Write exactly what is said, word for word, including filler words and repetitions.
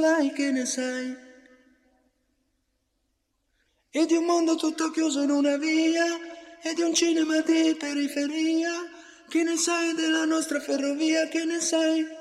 Sai che ne sai? E di un mondo tutto chiuso in una via, e di un cinema di periferia. Che ne sai della nostra ferrovia? Che ne sai?